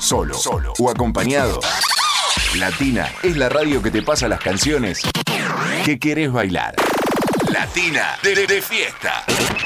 solo o acompañado. Latina es la radio que te pasa las canciones que querés bailar. Latina de fiesta.